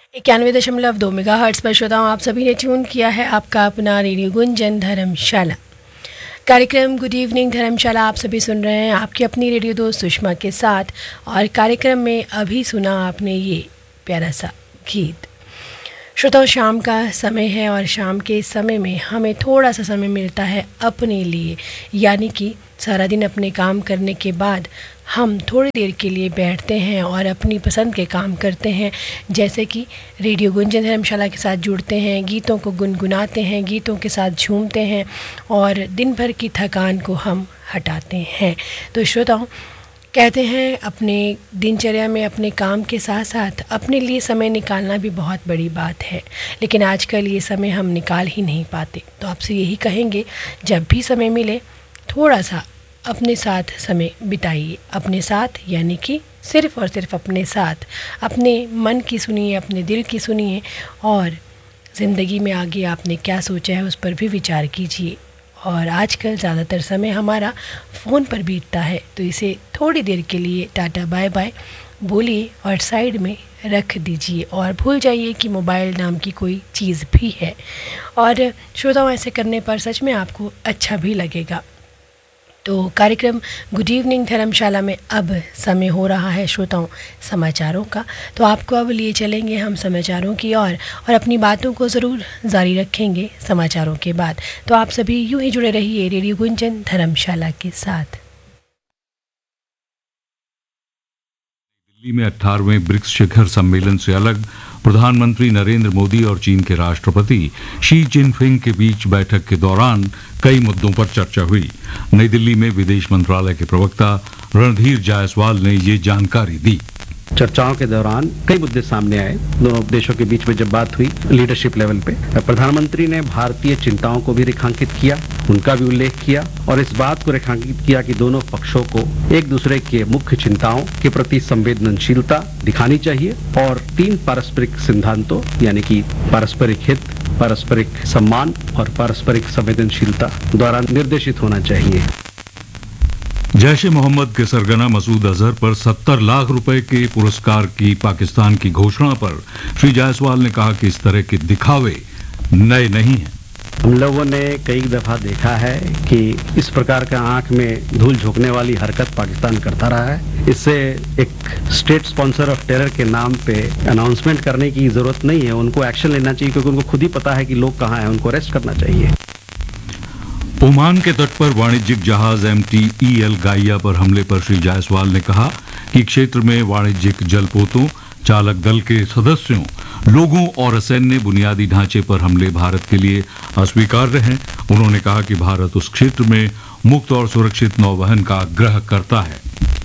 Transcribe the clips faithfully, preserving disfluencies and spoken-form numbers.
इक्यानवे दशमलव दो मेगा हर्ट्स पर श्रोताओं आप सभी ने ट्यून किया है आपका अपना रेडियो गुंजन धर्मशाला कार्यक्रम। गुड इवनिंग धर्मशाला आप सभी सुन रहे हैं आपकी अपनी रेडियो दोस्त सुषमा के साथ। और कार्यक्रम में अभी सुना आपने ये प्यारा सा गीत। श्रोताओं शाम का समय है और शाम के समय में हमें थोड़ा सा समय मिलता है अपने लिए, यानी कि सारा दिन अपने काम करने के बाद हम थोड़ी देर के लिए बैठते हैं और अपनी पसंद के काम करते हैं, जैसे कि रेडियो गुंजन धर्मशाला के साथ जुड़ते हैं, गीतों को गुनगुनाते हैं, गीतों के साथ झूमते हैं और दिन भर की थकान को हम हटाते हैं। तो श्रोताओं कहते हैं अपने दिनचर्या में अपने काम के साथ साथ अपने लिए समय निकालना भी बहुत बड़ी बात है, लेकिन आजकल ये समय हम निकाल ही नहीं पाते। तो आपसे यही कहेंगे जब भी समय मिले थोड़ा सा अपने साथ समय बिताइए। अपने साथ यानी कि सिर्फ़ और सिर्फ अपने साथ, अपने मन की सुनिए, अपने दिल की सुनिए और ज़िंदगी में आगे आपने क्या सोचा है उस पर भी विचार कीजिए। और आजकल ज़्यादातर समय हमारा फ़ोन पर बीतता है, तो इसे थोड़ी देर के लिए टाटा बाय बाय बोलिए और साइड में रख दीजिए और भूल जाइए कि मोबाइल नाम की कोई चीज़ भी है। और श्रोताओं ऐसे करने पर सच में आपको अच्छा भी लगेगा। तो कार्यक्रम गुड इवनिंग धर्मशाला में अब समय हो रहा है श्रोताओं समाचारों का। तो आपको अब लिए चलेंगे हम समाचारों की ओर और, और अपनी बातों को ज़रूर जारी रखेंगे समाचारों के बाद। तो आप सभी यूं ही जुड़े रहिए रेडियो गुंजन धर्मशाला के साथ। दिल्ली में अठारहवें ब्रिक्स शिखर सम्मेलन से अलग प्रधानमंत्री नरेंद्र मोदी और चीन के राष्ट्रपति शी जिनपिंग के बीच बैठक के दौरान कई मुद्दों पर चर्चा हुई। नई दिल्ली में विदेश मंत्रालय के प्रवक्ता रणधीर जायसवाल ने ये जानकारी दी। चर्चाओं के दौरान कई मुद्दे सामने आए। दोनों देशों के बीच में जब बात हुई लीडरशिप लेवल पे, प्रधानमंत्री ने भारतीय चिंताओं को भी रेखांकित किया, उनका भी उल्लेख किया और इस बात को रेखांकित किया कि दोनों पक्षों को एक दूसरे के मुख्य चिंताओं के प्रति संवेदनशीलता दिखानी चाहिए और तीन पारस्परिक सिद्धांतों यानी कि पारस्परिक हित, पारस्परिक सम्मान और पारस्परिक संवेदनशीलता द्वारा निर्देशित होना चाहिए। जैश ए मोहम्मद के सरगना मसूद अजहर पर सत्तर लाख रुपए के पुरस्कार की पाकिस्तान की घोषणा पर श्री जायसवाल ने कहा कि इस तरह के दिखावे नए नहीं हैं। हम लोगों ने कई दफा देखा है कि इस प्रकार का आंख में धूल झोंकने वाली हरकत पाकिस्तान करता रहा है। इससे एक स्टेट स्पॉन्सर ऑफ टेरर के नाम पे अनाउंसमेंट करने की जरूरत नहीं है। उनको एक्शन लेना चाहिए क्योंकि उनको खुद ही पता है कि लोग कहाँ हैं, उनको अरेस्ट करना चाहिए। ओमान के तट पर वाणिज्यिक जहाज एम टी ई एल गाइया पर हमले पर श्री जायसवाल ने कहा कि क्षेत्र में वाणिज्यिक जलपोतों, चालक दल के सदस्यों, लोगों और सैन्य बुनियादी ढांचे पर हमले भारत के लिए अस्वीकार्य हैं। उन्होंने कहा कि भारत उस क्षेत्र में मुक्त और सुरक्षित नौवहन का आग्रह करता है।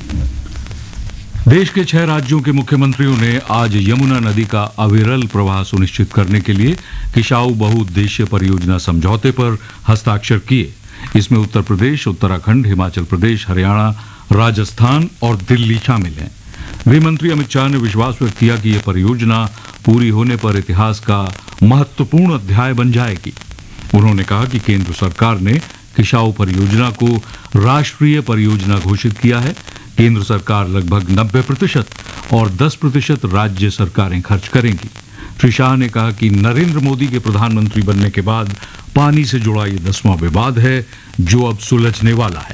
देश के छह राज्यों के मुख्यमंत्रियों ने आज यमुना नदी का अविरल प्रवाह सुनिश्चित करने के लिए किशाऊ बहुउद्देशीय परियोजना समझौते पर हस्ताक्षर किए। इसमें उत्तर प्रदेश, उत्तराखंड, हिमाचल प्रदेश, हरियाणा, राजस्थान और दिल्ली शामिल हैं। गृह मंत्री अमित शाह ने विश्वास व्यक्त किया कि यह परियोजना पूरी होने पर इतिहास का महत्वपूर्ण अध्याय बन जाएगी। उन्होंने कहा कि केंद्र सरकार ने किशाऊ परियोजना को राष्ट्रीय परियोजना घोषित किया है। केंद्र सरकार लगभग नब्बे प्रतिशत और दस प्रतिशत राज्य सरकारें खर्च करेंगी। श्री शाह ने कहा कि नरेंद्र मोदी के प्रधानमंत्री बनने के बाद पानी से जुड़ा ये दसवां विवाद है जो अब सुलझने वाला है।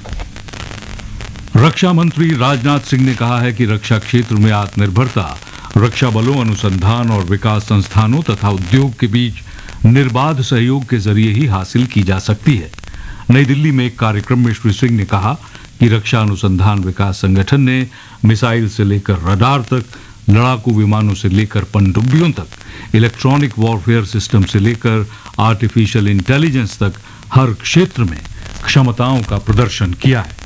रक्षा मंत्री राजनाथ सिंह ने कहा है कि रक्षा क्षेत्र में आत्मनिर्भरता रक्षा बलों, अनुसंधान और विकास संस्थानों तथा उद्योग के बीच निर्बाध सहयोग के जरिए ही हासिल की जा सकती है। नई दिल्ली में एक कार्यक्रम में श्री सिंह ने कहा कि रक्षा अनुसंधान विकास संगठन ने मिसाइल से लेकर रडार तक, लड़ाकू विमानों से लेकर पनडुब्बियों तक, इलेक्ट्रॉनिक वॉरफेयर सिस्टम से लेकर आर्टिफिशियल इंटेलिजेंस तक हर क्षेत्र में क्षमताओं का प्रदर्शन किया है।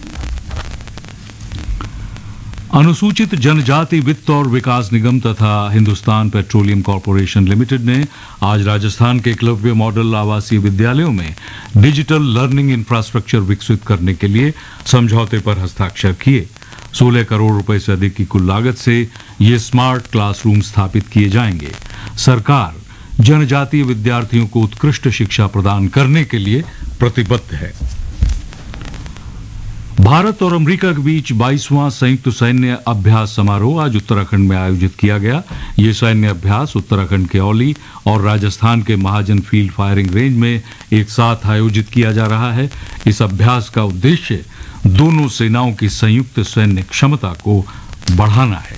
अनुसूचित जनजाति वित्त और विकास निगम तथा हिंदुस्तान पेट्रोलियम कॉरपोरेशन लिमिटेड ने आज राजस्थान के एकलव्य मॉडल आवासीय विद्यालयों में डिजिटल लर्निंग इंफ्रास्ट्रक्चर विकसित करने के लिए समझौते पर हस्ताक्षर किए। सोलह करोड़ रुपए से अधिक की कुल लागत से ये स्मार्ट क्लासरूम स्थापित किए जाएंगे। सरकार जनजातीय विद्यार्थियों को उत्कृष्ट शिक्षा प्रदान करने के लिए प्रतिबद्ध है। भारत और अमेरिका के बीच बाईसवां संयुक्त सैन्य अभ्यास समारोह आज उत्तराखंड में आयोजित किया गया। ये सैन्य अभ्यास उत्तराखंड के औली और राजस्थान के महाजन फील्ड फायरिंग रेंज में एक साथ आयोजित किया जा रहा है। इस अभ्यास का उद्देश्य दोनों सेनाओं की संयुक्त सैन्य क्षमता को बढ़ाना है।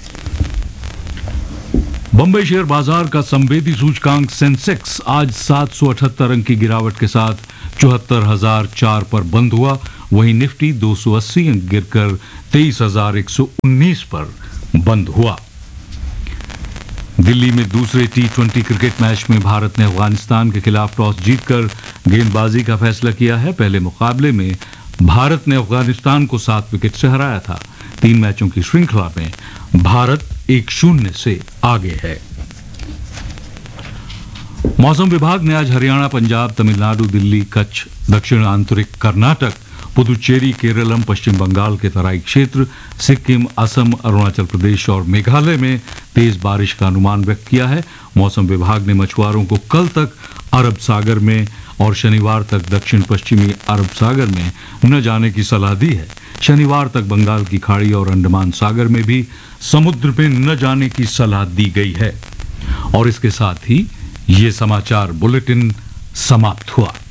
बंबई शेयर बाजार का संवेदी सूचकांक सेंसेक्स आज सात सौ अठहत्तर अंक की गिरावट के साथ चौहत्तर हजार चार पर बंद हुआ। वहीं निफ्टी दो सौ अस्सी अंक गिरकर तेईस हजार एक सौ उन्नीस पर बंद हुआ। दिल्ली में दूसरे टी ट्वेंटी क्रिकेट मैच में भारत ने अफगानिस्तान के खिलाफ टॉस जीतकर गेंदबाजी का फैसला किया है। पहले मुकाबले में भारत ने अफगानिस्तान को सात विकेट से हराया था। तीन मैचों की श्रृंखला में भारत एक शून्य से आगे है। मौसम विभाग ने आज हरियाणा, पंजाब, तमिलनाडु, दिल्ली, कच्छ, दक्षिण आंतरिक कर्नाटक, पुदुचेरी, केरलम, पश्चिम बंगाल के तराई क्षेत्र, सिक्किम, असम, अरुणाचल प्रदेश और मेघालय में तेज बारिश का अनुमान व्यक्त किया है। मौसम विभाग ने मछुआरों को कल तक अरब सागर में और शनिवार तक दक्षिण पश्चिमी अरब सागर में न जाने की सलाह दी है। शनिवार तक बंगाल की खाड़ी और अंडमान सागर में भी समुद्र में न जाने की सलाह दी गई है। और इसके साथ ही ये समाचार बुलेटिन समाप्त हुआ।